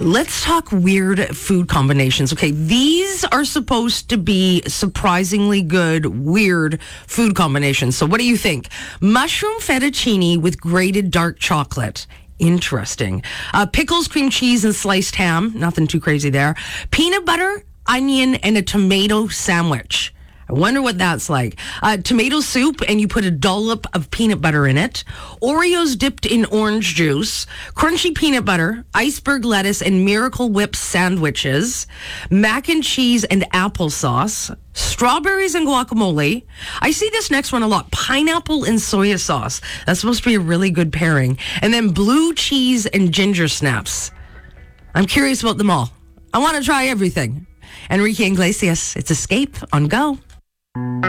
Let's talk weird food combinations. Okay, these are supposed to be surprisingly good, weird food combinations. So what do you think? Mushroom fettuccine with grated dark chocolate. Interesting. Pickles, cream cheese, and sliced ham. Nothing too crazy there. Peanut butter, onion, and a tomato sandwich. I wonder what that's like. Tomato soup, and you put a dollop of peanut butter in it. Oreos dipped in orange juice. Crunchy peanut butter, iceberg lettuce, and Miracle Whip sandwiches. Mac and cheese and applesauce. Strawberries and guacamole. I see this next one a lot. Pineapple and soy sauce. That's supposed to be a really good pairing. And then blue cheese and ginger snaps. I'm curious about them all. I want to try everything. Enrique Iglesias, it's Escape on Go.